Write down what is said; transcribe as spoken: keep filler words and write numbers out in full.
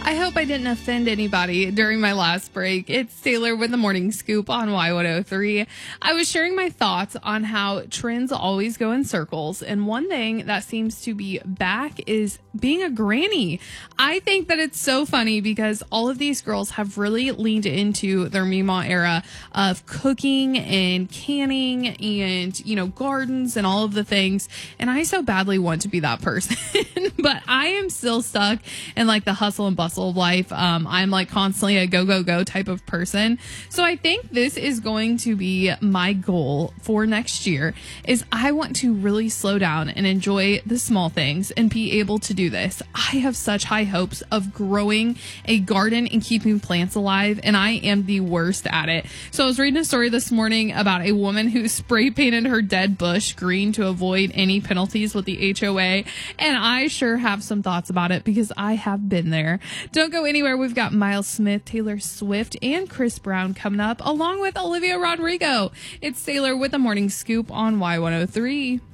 I hope I didn't offend anybody during my last break. It's Taylor with the Morning Scoop on Y one oh three. I was sharing my thoughts on how trends always go in circles, and one thing that seems to be back is being a granny. I think that it's so funny because all of these girls have really leaned into their Mima era of cooking and canning and, you know, gardens and all of the things, and I so badly want to be that person. But I am still stuck in like the hustle and bustle of life. Um, I'm like constantly a go, go, go type of person. So I think this is going to be my goal for next year is I want to really slow down and enjoy the small things and be able to do this. I have such high hopes of growing a garden and keeping plants alive, and I am the worst at it. So I was reading a story this morning about a woman who spray painted her dead bush green to avoid any penalties with the H O A, and I sure have some thoughts about it because I have been there. Don't go anywhere. We've got Miles Smith, Taylor Swift, and Chris Brown coming up, along with Olivia Rodrigo. It's Taylor with the Morning Scoop on Y one oh three.